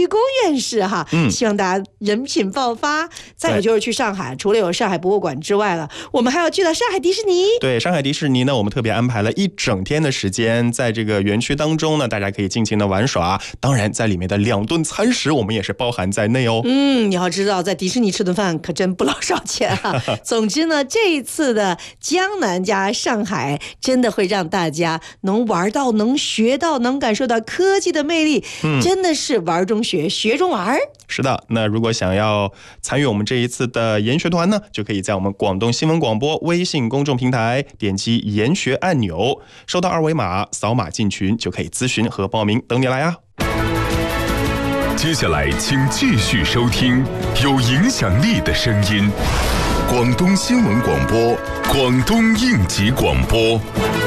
鞠躬院士哈，希望大家人品爆发。再有就是去上海，除了有上海博物馆之外了，我们还要去到上海迪士尼。 对，上海迪士尼呢，我们特别安排了1整天的时间，在这个园区当中呢，大家可以尽情的玩耍。当然，在里面的2顿餐食，我们也是包含在内哦。 你要知道，在迪士尼吃顿饭可真不老少钱啊。总之呢，这一次的江南加上海，真的会让大家能玩到、能学到、能感受到科技的魅力，真的是玩中学，学中玩。 是的，那如果想要参与我们这一次的研学团呢，就可以在我们广东新闻广播微信公众平台点击研学按钮，收到2维码，扫码进群就可以咨询和报名，等你来啊！ 接下来请继续收听有影响力的声音，广东新闻广播，广东应急广播。